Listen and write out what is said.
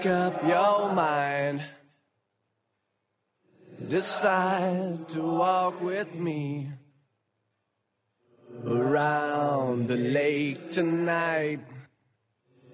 up your mind. Decide to walk with me around the lake tonight.